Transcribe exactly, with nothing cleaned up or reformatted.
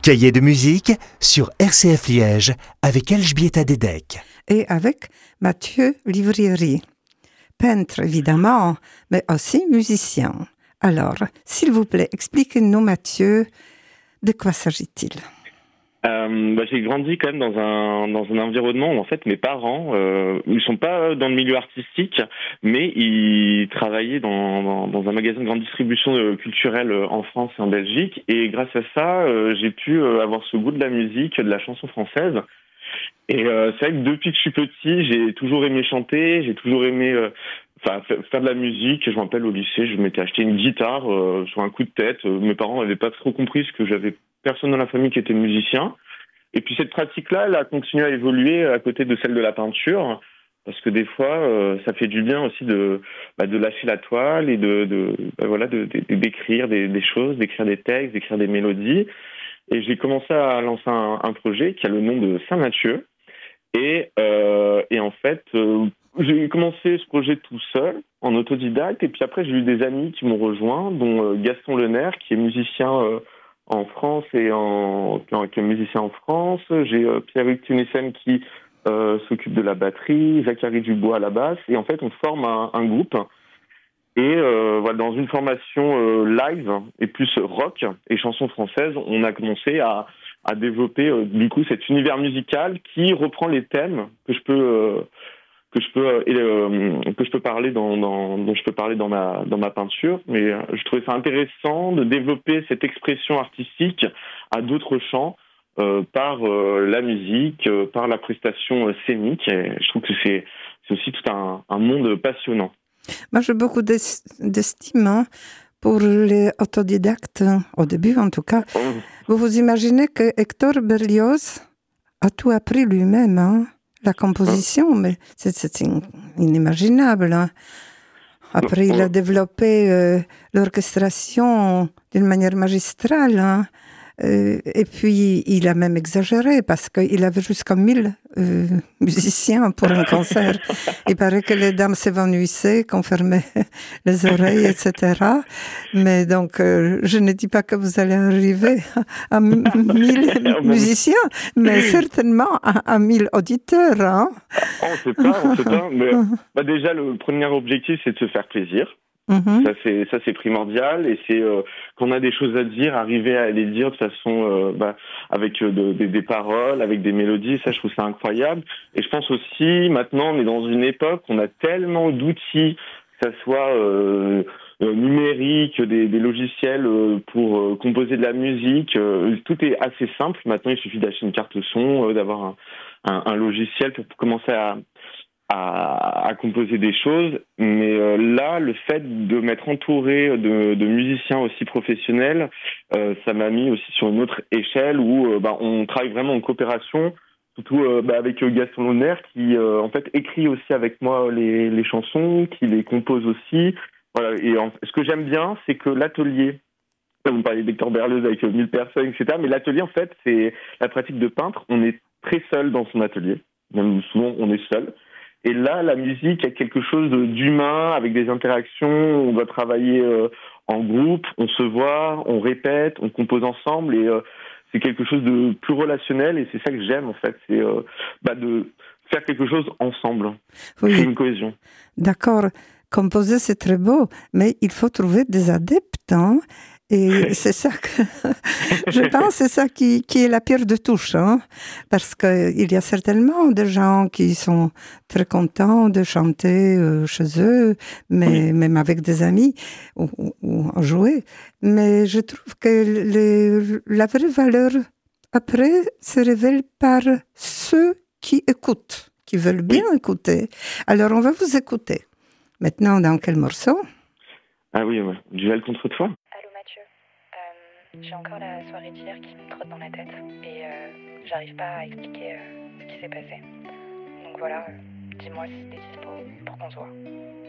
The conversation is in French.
Cahier de musique sur R C F Liège avec Elżbieta Dedek. Et avec Mathieu Livrieri. Peintre évidemment, mais aussi musicien. Alors, s'il vous plaît, expliquez-nous Mathieu, de quoi s'agit-il ? Euh, bah, j'ai grandi quand même dans un dans un environnement où en fait mes parents euh, ils sont pas dans le milieu artistique, mais ils travaillaient dans dans, dans un magasin de grande distribution euh, culturelle euh, en France et en Belgique, et grâce à ça euh, j'ai pu euh, avoir ce goût de la musique, de la chanson française. Et euh, c'est vrai que depuis que je suis petit, j'ai toujours aimé chanter, j'ai toujours aimé euh, enfin faire de la musique. Je me rappelle au lycée, je m'étais acheté une guitare euh, sur un coup de tête. Mes parents n'avaient pas trop compris ce que j'avais personne dans la famille qui était musicien. Et puis cette pratique-là, elle a continué à évoluer à côté de celle de la peinture, parce que des fois, euh, ça fait du bien aussi de bah, de lâcher la toile et de, de bah, voilà de, de, d'écrire des, des choses, d'écrire des textes, d'écrire des mélodies. Et j'ai commencé à lancer un, un projet qui a le nom de Saint-Mathieu. Et, euh, et en fait, euh, j'ai commencé ce projet tout seul, en autodidacte. Et puis après, j'ai eu des amis qui m'ont rejoint, dont euh, Gaston Lenaire, qui est musicien euh, en France et en, qui est musicien en France. J'ai euh, Pierre-Hugues Tunisienne qui euh, s'occupe de la batterie, Zachary Dubois à la basse. Et en fait, on forme un, un groupe. Et euh, voilà, dans une formation euh, live et plus rock et chansons françaises, on a commencé à, à développer euh, du coup cet univers musical qui reprend les thèmes que je peux euh, que je peux euh, et, euh, que je peux parler dans, dans dont je peux parler dans ma dans ma peinture. Mais euh, je trouvais ça intéressant de développer cette expression artistique à d'autres champs euh, par euh, la musique, euh, par la prestation euh, scénique. Et je trouve que c'est c'est aussi tout un, un monde passionnant. Moi, j'ai beaucoup d'estime hein, pour les autodidactes, au début en tout cas. Oh. Vous vous imaginez que Hector Berlioz a tout appris lui-même, hein, la composition, oh. mais c'est, c'est inimaginable. Hein. Après, oh. il a développé euh, l'orchestration d'une manière magistrale. Hein. Euh, et puis, il a même exagéré parce qu'il avait jusqu'à mille euh, musiciens pour un concert. Il paraît que les dames s'évanouissaient, qu'on fermait les oreilles, et cetera. Mais donc, euh, je ne dis pas que vous allez arriver à mille musiciens, mais certainement à, à mille auditeurs. Hein. On ne sait pas, on ne sait pas. Mais, bah déjà, le premier objectif, c'est de se faire plaisir. Mmh. Ça c'est ça c'est primordial, et c'est euh, quand on a des choses à dire, arriver à les dire de façon euh, bah, avec euh, de, de, des paroles, avec des mélodies. Ça, je trouve ça incroyable. Et je pense aussi maintenant, on est dans une époque, on a tellement d'outils, que ça soit euh, euh, numérique, des, des logiciels euh, pour euh, composer de la musique. Euh, tout est assez simple. Maintenant, il suffit d'acheter une carte son, euh, d'avoir un, un, un logiciel pour commencer à À, à composer des choses, mais euh, là, le fait de m'être entouré de, de musiciens aussi professionnels, euh, ça m'a mis aussi sur une autre échelle où euh, bah, on travaille vraiment en coopération, surtout euh, bah, avec Gaston Lenaire qui euh, en fait écrit aussi avec moi les, les chansons, qui les compose aussi. Voilà. Et en, ce que j'aime bien, c'est que l'atelier, vous me parlez d'Hector Berlioz avec mille personnes, et cetera. Mais l'atelier, en fait, c'est la pratique de peintre. On est très seul dans son atelier, même souvent on est seul. Et là, la musique a quelque chose d'humain, avec des interactions. On va travailler euh, en groupe, on se voit, on répète, on compose ensemble. Et euh, c'est quelque chose de plus relationnel. Et c'est ça que j'aime, en fait. C'est euh, bah, de faire quelque chose ensemble. Oui. Créer une cohésion. D'accord. Composer, c'est très beau. Mais il faut trouver des adeptes. Hein. Et c'est ça que, je pense, c'est ça qui, qui est la pire de touche, hein, parce qu'il y a certainement des gens qui sont très contents de chanter euh, chez eux, mais oui. même avec des amis, ou, ou, ou jouer. Mais je trouve que les, la vraie valeur, après, se révèle par ceux qui écoutent, qui veulent bien oui. écouter. Alors, on va vous écouter. Maintenant, dans quel morceau ? Ah oui, ouais. Duel contre toi. J'ai encore la soirée d'hier qui me trotte dans la tête et euh, j'arrive pas à expliquer euh, ce qui s'est passé. Donc voilà, euh, dis-moi si t'es dispo pour qu'on se voit.